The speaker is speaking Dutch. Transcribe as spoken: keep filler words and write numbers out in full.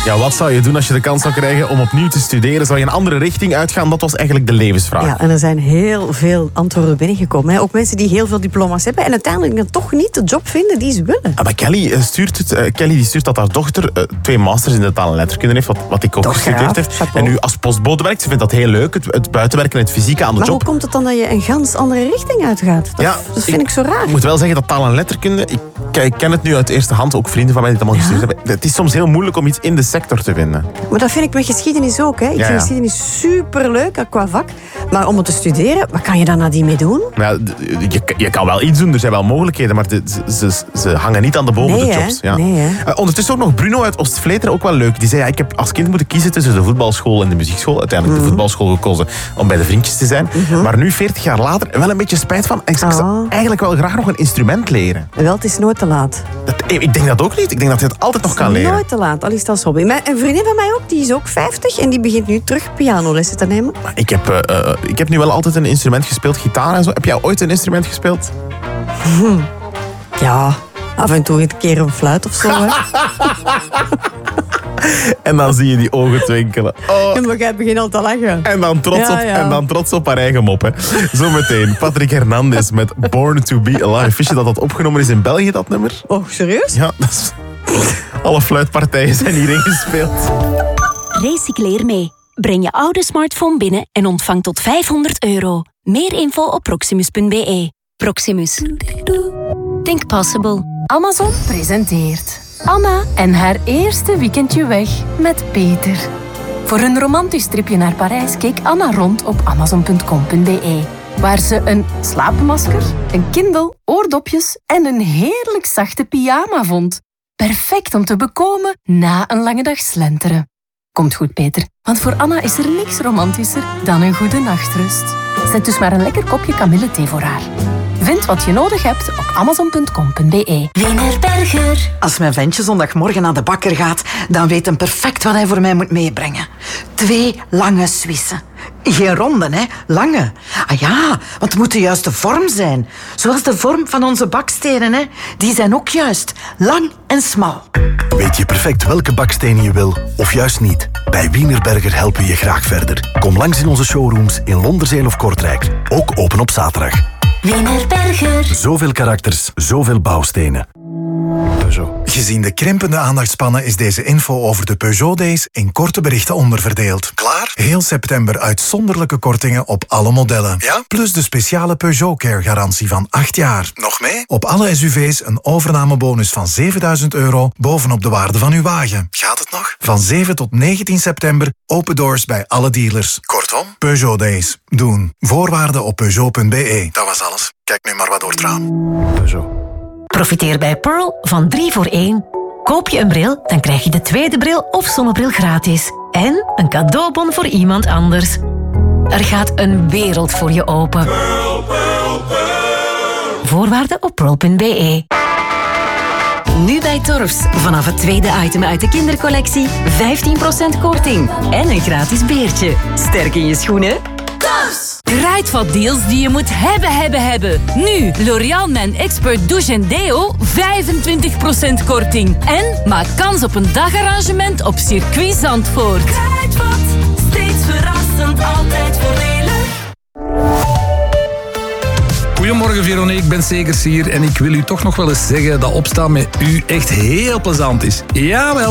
Ja, wat zou je doen als je de kans zou krijgen om opnieuw te studeren? Zou je een andere richting uitgaan? Dat was eigenlijk de levensvraag. Ja, en er zijn heel veel antwoorden binnengekomen. Hè. Ook mensen die heel veel diploma's hebben en uiteindelijk dan toch niet de job vinden die ze willen. Ah, maar Kelly stuurt, het, uh, Kelly die stuurt dat haar dochter uh, twee masters in de taal en letterkunde heeft, wat, wat ik ook Toch gestudeerd gaaf, heb. chapeau. En nu als postbode werkt. Ze vindt dat heel leuk, het, het buitenwerken en het fysieke aan de Maar job. hoe komt het dan dat je een gans andere richting uitgaat? Dat, Ja, dat vind ik, ik zo raar. Ik moet wel zeggen dat taal en letterkunde, ik, ik ken het nu uit eerste hand, ook vrienden van mij die het allemaal gestudeerd hebben. Het is soms heel moeilijk om iets in de sector te vinden. Maar dat vind ik met geschiedenis ook. Hè. Ik Ja, vind ja. geschiedenis superleuk qua vak. Maar om het te studeren, wat kan je daar nadien mee doen? Ja, je, je kan wel iets doen, er zijn wel mogelijkheden, maar de, ze, ze, ze hangen niet aan de boven Nee, de hè? jobs. Ja. Nee, hè? Uh, ondertussen ook nog Bruno uit Oostvleteren, ook wel leuk. Die zei, ja, ik heb als kind moeten kiezen tussen de voetbalschool en de muziekschool. Uiteindelijk Mm. de voetbalschool gekozen om bij de vriendjes te zijn. Mm-hmm. Maar nu, veertig jaar later, wel een beetje spijt van. Ik zou Oh. eigenlijk wel graag nog een instrument leren. Wel, het is nooit te laat. Dat, ik denk dat ook niet. Ik denk dat je het altijd nog kan leren. Nooit te laat, al is dat als hobby. Maar een vriendin van mij ook, die is ook vijftig en die begint nu terug pianolessen te nemen. Maar Ik heb, uh, uh, ik heb nu wel altijd een instrument gespeeld, gitaar en zo. Heb jij ooit een instrument gespeeld? Ja, af en toe een keer een fluit of zo. Hè. En dan zie je die ogen twinkelen. Oh. Ja, maar jij begint al te lachen. En dan, trots Ja, op, ja. en dan trots op haar eigen mop. Hè. Zometeen Patrick Hernandez met Born to be Alive. Wist je dat dat opgenomen is in België, dat nummer? Oh, serieus? Ja, dat is... Alle fluitpartijen zijn hierin gespeeld. Recycleer mee. Breng je oude smartphone binnen en ontvang tot vijfhonderd euro. Meer info op proximus punt b e. Proximus. Think possible. Amazon presenteert Anna en haar eerste weekendje weg met Peter. Voor een romantisch tripje naar Parijs keek Anna rond op amazon punt com punt b e, waar ze een slaapmasker, een Kindle, oordopjes en een heerlijk zachte pyjama vond. Perfect om te bekomen na een lange dag slenteren. Komt goed, Peter, want voor Anna is er niks romantischer dan een goede nachtrust. Zet dus maar een lekker kopje kamillethee voor haar. Vind wat je nodig hebt op amazon punt com punt b e. Wienerberger. Als mijn ventje zondagmorgen naar de bakker gaat, dan weet hij perfect wat hij voor mij moet meebrengen. Twee lange Suissen. Geen ronde, hè? Lange. Ah ja, want het moet de juiste vorm zijn. Zoals de vorm van onze bakstenen, hè? Die zijn ook juist. Lang en smal. Weet je perfect welke bakstenen je wil, of juist niet? Bij Wienerberger helpen we je graag verder. Kom langs in onze showrooms in Londerzeel of Kortrijk. Ook open op zaterdag. Wienerberger. Zoveel karakters, zoveel bouwstenen. Peugeot. Gezien de krimpende aandachtspannen is deze info over de Peugeot Days in korte berichten onderverdeeld. Klaar? Heel september uitzonderlijke kortingen op alle modellen. Ja? Plus de speciale Peugeot Care garantie van acht jaar. Nog mee? Op alle S U V's een overnamebonus van zevenduizend euro bovenop de waarde van uw wagen. Gaat het nog? Van zeven tot negentien september open doors bij alle dealers. Kortom, Peugeot Days. Doen. Voorwaarden op peugeot punt b e. Dat was alles. Kijk nu maar wat door het raam. Peugeot. Profiteer bij Pearl van drie voor één. Koop je een bril, dan krijg je de tweede bril of zonnebril gratis. En een cadeaubon voor iemand anders. Er gaat een wereld voor je open. Pearl, Pearl, Pearl. Voorwaarden op pearl punt b e. Nu bij Torfs. Vanaf het tweede item uit de kindercollectie vijftien procent korting. En een gratis beertje. Sterk in je schoenen. Kruidvat deals die je moet hebben, hebben, hebben. Nu, L'Oréal Men Expert Douche en Deo, vijfentwintig procent korting. En maak kans op een dagarrangement op Circuit Zandvoort. Kruidvat. Steeds verrassend, altijd voordelig. Goedemorgen Veronique, ik ben Segers hier en ik wil u toch nog wel eens zeggen dat opstaan met u echt heel plezant is. Jawel.